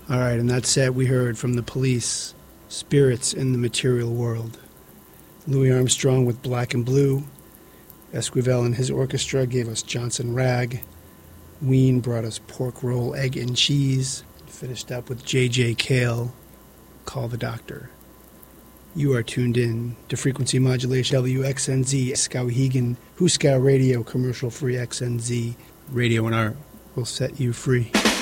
All right, and that set we heard from the Police, Spirits in the Material World. Louis Armstrong with Black and Blue. Esquivel and his orchestra gave us Johnson Rag. Ween brought us Pork Roll, Egg and Cheese. Finished up with J.J. Cale, Call the Doctor. You are tuned in to Frequency Modulation, WXNZ, Skowhegan, Huskow Radio, commercial-free XNZ. Radio and art will set you free.